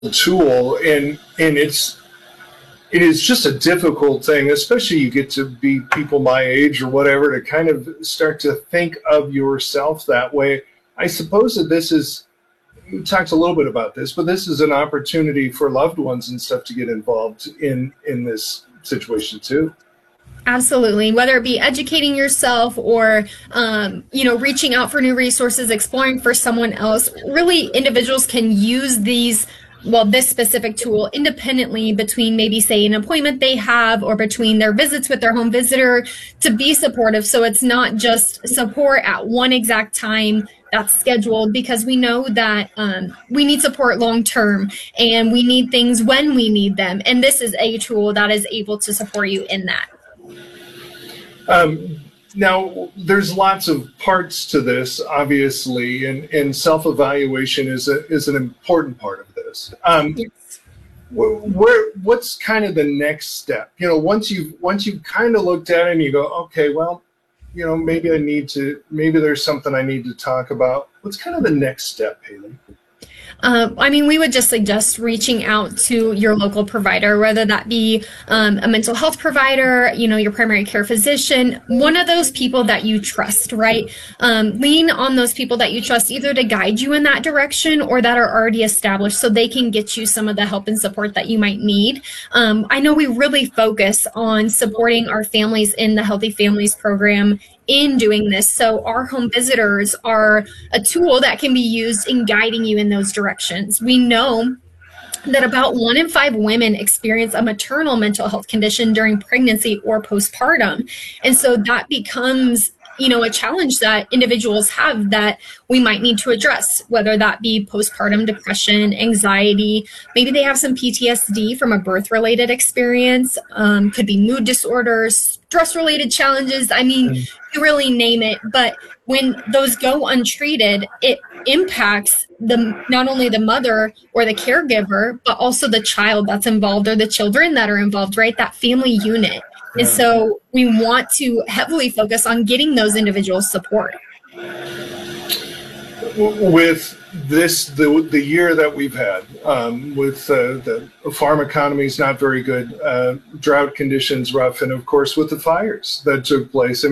tool, and it is just a difficult thing, especially you get to be people my age or whatever, to kind of start to think of yourself that way. I suppose that this is, we talked a little bit about this, but this is an opportunity for loved ones and stuff to get involved in this situation too. Absolutely. Whether it be educating yourself or, reaching out for new resources, exploring for someone else, really individuals can use this specific tool independently between maybe, say, an appointment they have or between their visits with their home visitor to be supportive. So it's not just support at one exact time that's scheduled, because we know that we need support long term and we need things when we need them. And this is a tool that is able to support you in that. Now, there's lots of parts to this, obviously, and self-evaluation is an important part of this. Yes. What's kind of the next step? Once you've kind of looked at it and you go, okay, well, maybe there's something I need to talk about. What's kind of the next step, Haley? We would just suggest reaching out to your local provider, whether that be a mental health provider, your primary care physician, one of those people that you trust, right? Lean on those people that you trust, either to guide you in that direction or that are already established, so they can get you some of the help and support that you might need. I know we really focus on supporting our families in the Healthy Families program in doing this. So our home visitors are a tool that can be used in guiding you in those directions. We know that about 1 in 5 women experience a maternal mental health condition during pregnancy or postpartum. And so that becomes a challenge that individuals have that we might need to address, whether that be postpartum depression, anxiety, maybe they have some PTSD from a birth-related experience, could be mood disorders, stress-related challenges. You really name it. But when those go untreated, it impacts not only the mother or the caregiver, but also the child that's involved or the children that are involved, right? That family unit. And so we want to heavily focus on getting those individuals support. With this, the year that we've had, with the farm economy is not very good, drought conditions rough, and of course with the fires that took place.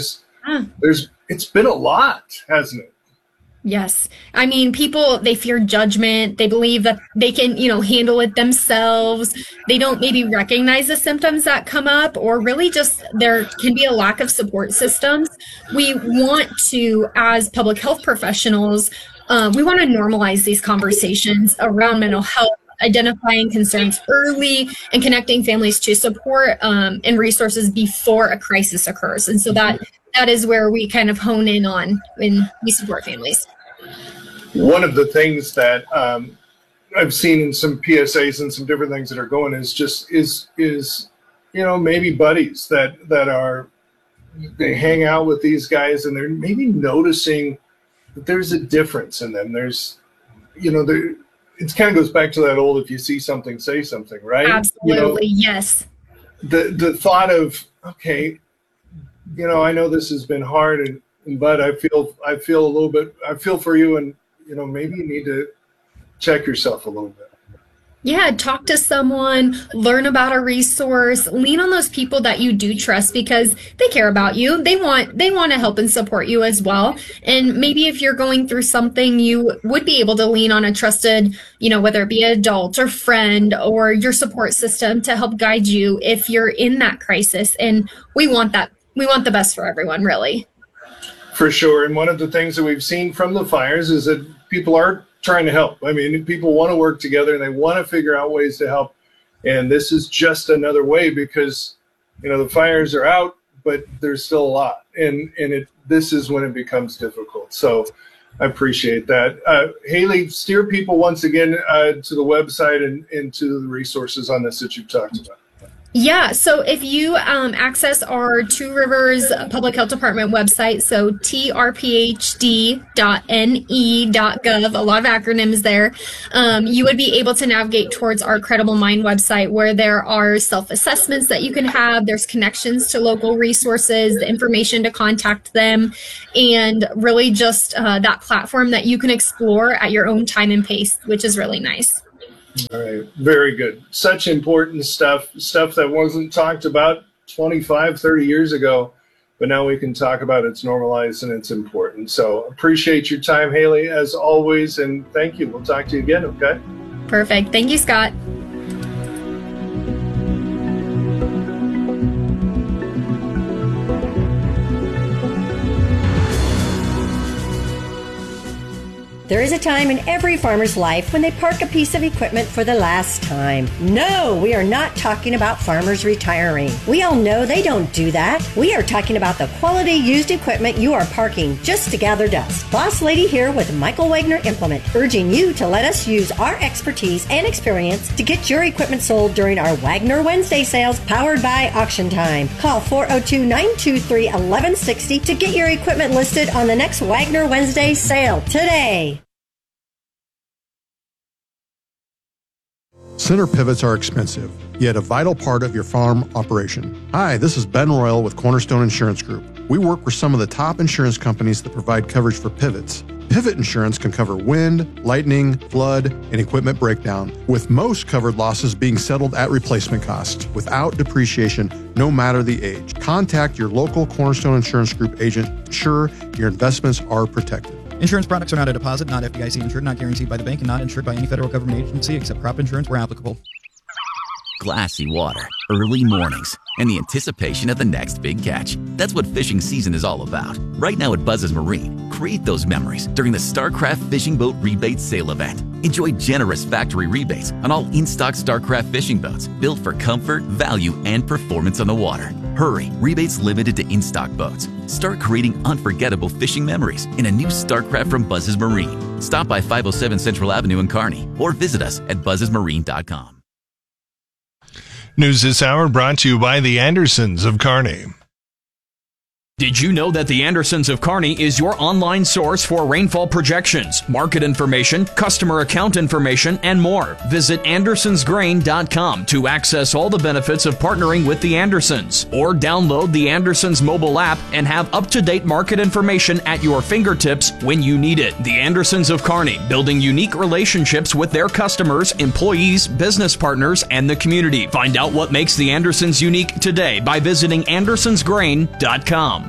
It's been a lot, hasn't it? Yes. People, they fear judgment. They believe that they can, handle it themselves. They don't maybe recognize the symptoms that come up, or really just there can be a lack of support systems. We want to, as public health professionals, we want to normalize these conversations around mental health, identifying concerns early and connecting families to support and resources before a crisis occurs. And so that is where we kind of hone in on when we support families. One of the things that I've seen in some PSAs and some different things that are going is maybe buddies that are, they hang out with these guys and they're maybe noticing that there's a difference in them. There's, it kind of goes back to that old, if you see something, say something, right? Absolutely. Yes. The thought of, okay, I know this has been hard, but I feel a little bit, I feel for you, and maybe you need to check yourself a little bit. Yeah, talk to someone, learn about a resource, lean on those people that you do trust, because they care about you. They want to help and support you as well. And maybe if you're going through something, you would be able to lean on a trusted, whether it be an adult or friend or your support system to help guide you if you're in that crisis. And we want that. We want the best for everyone, really. For sure. And one of the things that we've seen from the fires is that people are trying to help. People want to work together and they want to figure out ways to help. And this is just another way, because, the fires are out, but there's still a lot. And this is when it becomes difficult. So I appreciate that. Haley, steer people once again to the website and to the resources on this that you've talked about. Yeah, so if you access our Two Rivers Public Health Department website, so trphd.ne.gov, a lot of acronyms there, you would be able to navigate towards our Credible Mind website, where there are self-assessments that you can have, there's connections to local resources, the information to contact them, and really just that platform that you can explore at your own time and pace, which is really nice. All right. Very good. Such important stuff that wasn't talked about 25, 30 years ago, but now we can talk about it. It's normalized and it's important. So appreciate your time, Haley, as always, and thank you. We'll talk to you again, okay? Perfect. Thank you, Scott. There is a time in every farmer's life when they park a piece of equipment for the last time. No, we are not talking about farmers retiring. We all know they don't do that. We are talking about the quality used equipment you are parking just to gather dust. Boss Lady here with Michael Wagner Implement, urging you to let us use our expertise and experience to get your equipment sold during our Wagner Wednesday sales powered by Auction Time. Call 402-923-1160 to get your equipment listed on the next Wagner Wednesday sale today. Center pivots are expensive, yet a vital part of your farm operation. Hi, this is Ben Royal with Cornerstone Insurance Group. We work with some of the top insurance companies that provide coverage for pivots. Pivot insurance can cover wind, lightning, flood, and equipment breakdown, with most covered losses being settled at replacement cost, without depreciation, no matter the age. Contact your local Cornerstone Insurance Group agent to ensure your investments are protected. Insurance products are not a deposit, not FDIC insured, not guaranteed by the bank, and not insured by any federal government agency except crop insurance where applicable. Glassy water, early mornings, and the anticipation of the next big catch. That's what fishing season is all about. Right now at Buzz's Marine, create those memories during the StarCraft Fishing Boat Rebate Sale Event. Enjoy generous factory rebates on all in-stock StarCraft fishing boats built for comfort, value, and performance on the water. Hurry, rebates limited to in-stock boats. Start creating unforgettable fishing memories in a new StarCraft from Buzz's Marine. Stop by 507 Central Avenue in Kearney or visit us at buzzesmarine.com. News this hour brought to you by the Andersons of Kearney. Did you know that the Andersons of Kearney is your online source for rainfall projections, market information, customer account information, and more? Visit andersonsgrain.com to access all the benefits of partnering with the Andersons, or download the Andersons mobile app and have up-to-date market information at your fingertips when you need it. The Andersons of Kearney, building unique relationships with their customers, employees, business partners, and the community. Find out what makes the Andersons unique today by visiting andersonsgrain.com.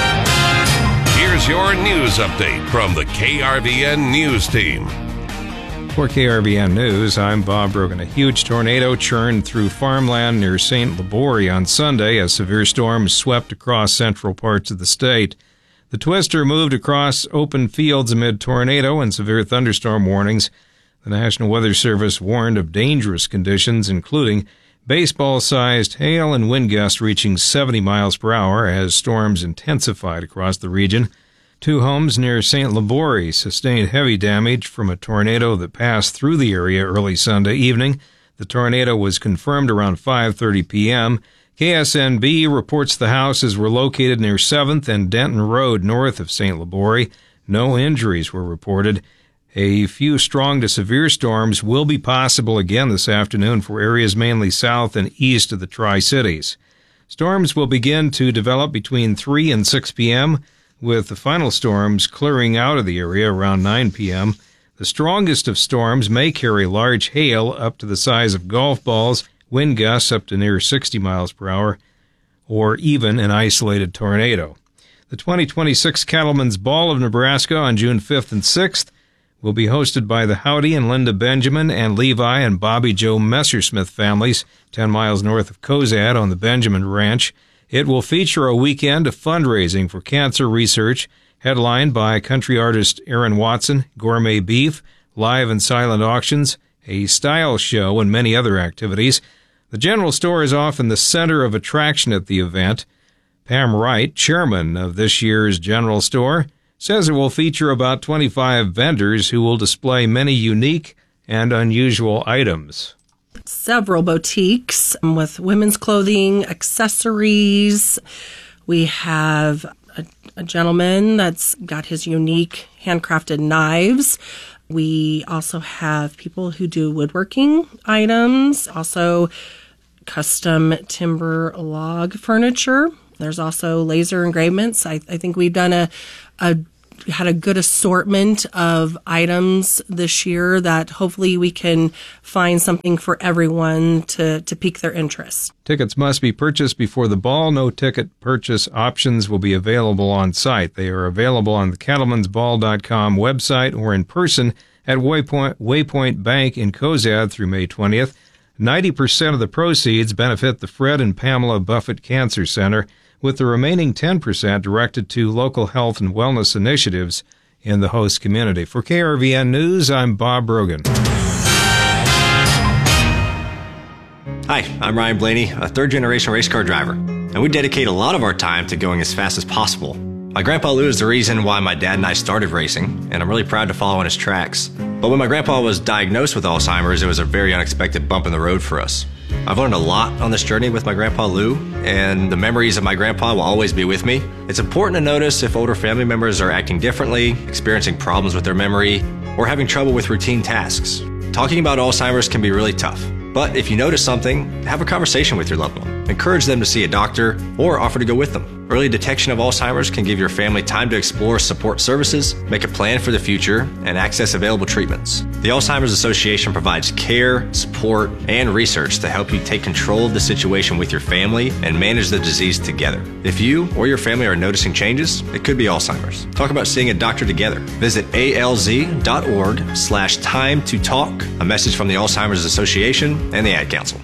Here's your news update from the KRVN News Team. For KRVN News, I'm Bob Brogan. A huge tornado churned through farmland near St. Libory on Sunday as severe storms swept across central parts of the state. The twister moved across open fields amid tornado and severe thunderstorm warnings. The National Weather Service warned of dangerous conditions, including baseball-sized hail and wind gusts reaching 70 miles per hour as storms intensified across the region. 2 homes near St. Libory sustained heavy damage from a tornado that passed through the area early Sunday evening. The tornado was confirmed around 5:30 p.m. KSNB reports the houses were located near 7th and Denton Road north of St. Libory. No injuries were reported. A few strong to severe storms will be possible again this afternoon for areas mainly south and east of the Tri-Cities. Storms will begin to develop between 3 and 6 p.m., with the final storms clearing out of the area around 9 p.m. The strongest of storms may carry large hail up to the size of golf balls, wind gusts up to near 60 miles per hour, or even an isolated tornado. The 2026 Cattlemen's Ball of Nebraska on June 5th and 6th will be hosted by the Howdy and Linda Benjamin and Levi and Bobby Joe Messersmith families 10 miles north of Cozad on the Benjamin Ranch. It will feature a weekend of fundraising for cancer research, headlined by country artist Aaron Watson, gourmet beef, live and silent auctions, a style show, and many other activities. The general store is often the center of attraction at the event. Pam Wright, chairman of this year's general store, says it will feature about 25 vendors who will display many unique and unusual items. Several boutiques with women's clothing, accessories. We have a gentleman that's got his unique handcrafted knives. We also have people who do woodworking items, also custom timber log furniture. There's also laser engravements. I think we've done a had a good assortment of items this year that hopefully we can find something for everyone to pique their interest. Tickets must be purchased before the ball. No ticket purchase options will be available on site. They are available on the cattleman'sball.com website or in person at Waypoint Bank in Cozad through May 20th. 90% of the proceeds benefit the Fred and Pamela Buffett Cancer Center, with the remaining 10% directed to local health and wellness initiatives in the host community. For KRVN News, I'm Bob Brogan. Hi, I'm Ryan Blaney, a third-generation race car driver, and we dedicate a lot of our time to going as fast as possible. My grandpa Lou is the reason why my dad and I started racing, and I'm really proud to follow in his tracks. But when my grandpa was diagnosed with Alzheimer's, it was a very unexpected bump in the road for us. I've learned a lot on this journey with my grandpa Lou, and the memories of my grandpa will always be with me. It's important to notice if older family members are acting differently, experiencing problems with their memory, or having trouble with routine tasks. Talking about Alzheimer's can be really tough, but if you notice something, have a conversation with your loved one. Encourage them to see a doctor or offer to go with them. Early detection of Alzheimer's can give your family time to explore support services, make a plan for the future, and access available treatments. The Alzheimer's Association provides care, support, and research to help you take control of the situation with your family and manage the disease together. If you or your family are noticing changes, it could be Alzheimer's. Talk about seeing a doctor together. Visit alz.org/time to talk. A message from the Alzheimer's Association and the Ad Council.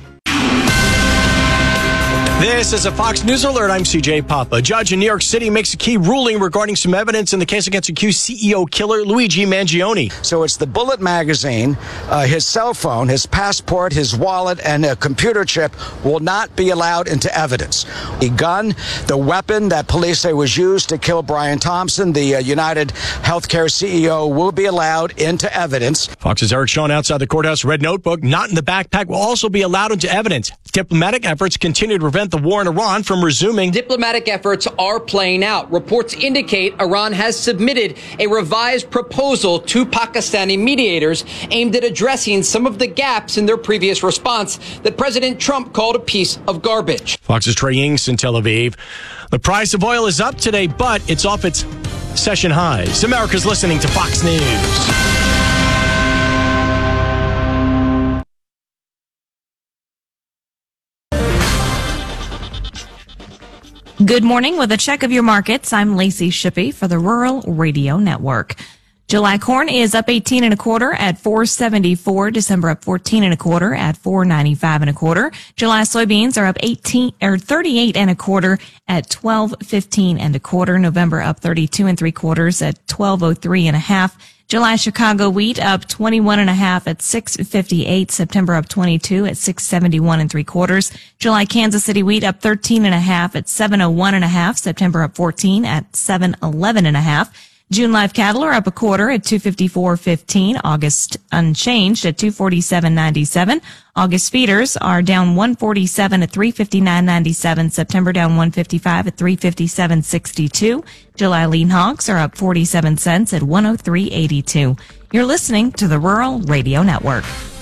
This is a Fox News Alert. I'm CJ Papa. A judge in New York City makes a key ruling regarding some evidence in the case against accused CEO killer Luigi Mangione. So it's the Bullet magazine, his cell phone, his passport, his wallet, and a computer chip will not be allowed into evidence. The gun, the weapon that police say was used to kill Brian Thompson, the United Healthcare CEO, will be allowed into evidence. Fox's Eric Shawn outside the courthouse. Red notebook, not in the backpack, will also be allowed into evidence. Diplomatic efforts continue to prevent the war in Iran from resuming. Diplomatic efforts are playing out. Reports indicate Iran has submitted a revised proposal to Pakistani mediators aimed at addressing some of the gaps in their previous response that President Trump called a piece of garbage. Fox's Trey Inks in Tel Aviv. The price of oil is up today, but it's off its session highs. America's listening to Fox News. Good morning. With a check of your markets, I'm Lacey Shippey for the Rural Radio Network. July corn is up 18 1/4 at $4.74. December up 14 1/4 at $4.95 1/4. July soybeans are up 38 1/4 at $12.15 1/4. November up 32 3/4 at $12.03 1/2. July Chicago wheat up 21 1/2 at $6.58. September up 22 at $6.71 3/4. July Kansas City wheat up 13 1/2 at $7.01 1/2. September up 14 at $7.11 1/2. June live cattle are up 1/4 at $254.15. August unchanged at $247.97. August feeders are down 147 at $359.97. September down 155 at $357.62. July lean hogs are up 47 cents at $103.82. You're listening to the Rural Radio Network.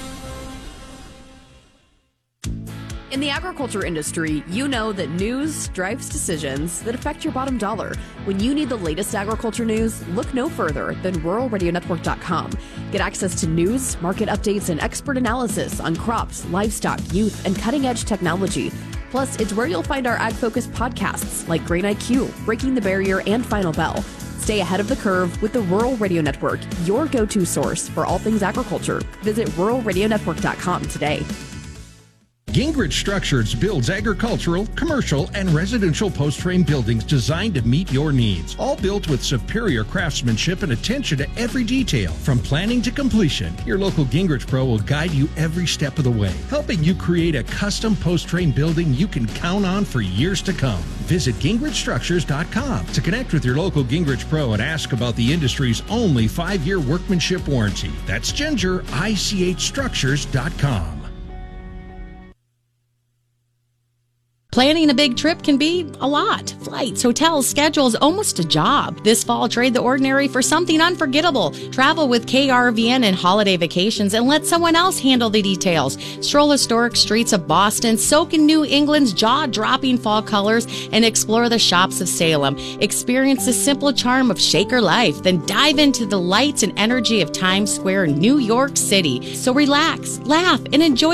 In the agriculture industry, you know that news drives decisions that affect your bottom dollar. When you need the latest agriculture news, look no further than ruralradionetwork.com. Get access to news, market updates, and expert analysis on crops, livestock, youth, and cutting-edge technology. Plus, it's where you'll find our ag-focused podcasts like Grain IQ, Breaking the Barrier, and Final Bell. Stay ahead of the curve with the Rural Radio Network, your go-to source for all things agriculture. Visit ruralradionetwork.com today. Gingrich Structures builds agricultural, commercial, and residential post-frame buildings designed to meet your needs. All built with superior craftsmanship and attention to every detail. From planning to completion, your local Gingrich Pro will guide you every step of the way, helping you create a custom post-frame building you can count on for years to come. Visit GingrichStructures.com to connect with your local Gingrich Pro and ask about the industry's only 5-year workmanship warranty. That's GingerICHStructures.com. Planning a big trip can be a lot. Flights, hotels, schedules, almost a job. This fall, trade the ordinary for something unforgettable. Travel with KRVN and holiday vacations and let someone else handle the details. Stroll historic streets of Boston, soak in New England's jaw-dropping fall colors, and explore the shops of Salem. Experience the simple charm of Shaker life, then dive into the lights and energy of Times Square, New York City. So relax, laugh, and enjoy